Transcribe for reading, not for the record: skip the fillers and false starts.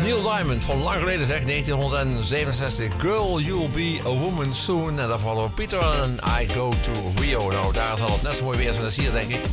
Neil Diamond van lang geleden zeg, 1967. Girl, You'll Be a Woman Soon. En daarvan Peter en I Go to Rio. Nou, daar zal het net zo mooi weer zijn als hier, denk ik.